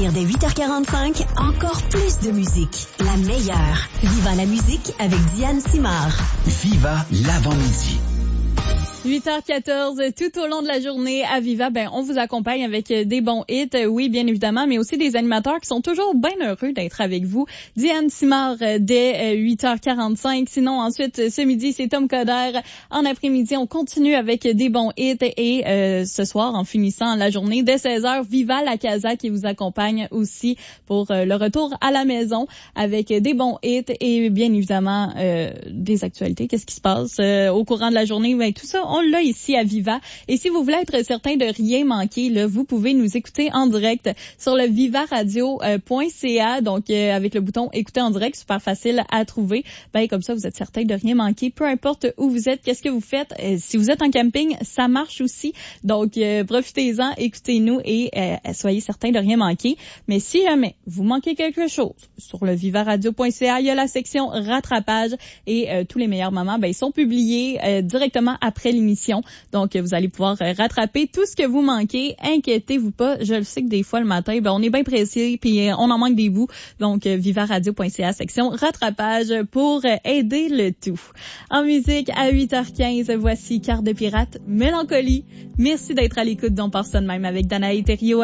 partir de 8h45, encore plus de musique. La meilleure. Viva la musique avec Diane Simard. Viva l'avant-midi. 8h14, tout au long de la journée à Viva, on vous accompagne avec des bons hits, oui, bien évidemment, mais aussi des animateurs qui sont toujours bien heureux d'être avec vous. Diane Simard dès 8h45. Sinon, ensuite, ce midi, c'est Tom Coder. En après-midi, on continue avec des bons hits et ce soir, en finissant la journée, dès 16h, Viva la Casa qui vous accompagne aussi pour le retour à la maison avec des bons hits et bien évidemment des actualités. Qu'est-ce qui se passe au courant de la journée? Tout ça, on l'a ici à Viva. Et si vous voulez être certain de rien manquer, là, vous pouvez nous écouter en direct sur le vivaradio.ca. Donc, avec le bouton écouter en direct, super facile à trouver. Comme ça, vous êtes certain de rien manquer. Peu importe où vous êtes, qu'est-ce que vous faites. Si vous êtes en camping, ça marche aussi. Donc, profitez-en, écoutez-nous et soyez certain de rien manquer. Mais si jamais vous manquez quelque chose, sur le vivaradio.ca, il y a la section rattrapage et tous les meilleurs moments, ils sont publiés directement après l'émission. Donc, vous allez pouvoir rattraper tout ce que vous manquez. Inquiétez-vous pas. Je le sais que des fois, le matin, on est bien pressé puis on en manque des bouts. Donc, vivaradio.ca, section rattrapage pour aider le tout. En musique, à 8h15, voici Carte de pirate, Mélancolie. Merci d'être à l'écoute d'On part ça de même avec Danae Thériault.